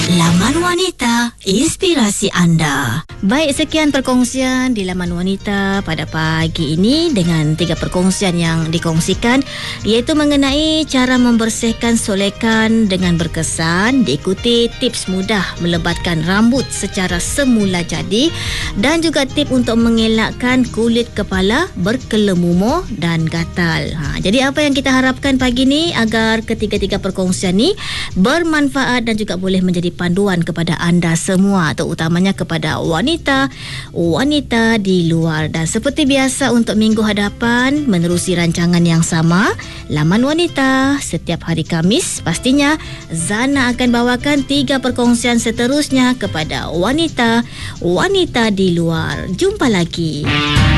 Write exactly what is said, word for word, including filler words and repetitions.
Laman Wanita, inspirasi anda. Baik, sekian perkongsian di Laman Wanita pada pagi ini dengan tiga perkongsian yang dikongsikan, iaitu mengenai cara membersihkan solekan dengan berkesan, diikuti tips mudah melebatkan rambut secara semula jadi, dan juga tip untuk mengelakkan kulit kepala berkelumur dan gatal. Ha, jadi apa yang kita harapkan pagi ni agar ketiga-tiga perkongsian ni bermanfaat dan juga boleh menjadi panduan kepada anda semua, terutamanya kepada wanita wanita di luar. Dan seperti biasa untuk minggu hadapan, menerusi rancangan yang sama, Laman Wanita, setiap hari Khamis, pastinya Zana akan bawakan tiga perkongsian seterusnya kepada wanita wanita di luar. Jumpa lagi.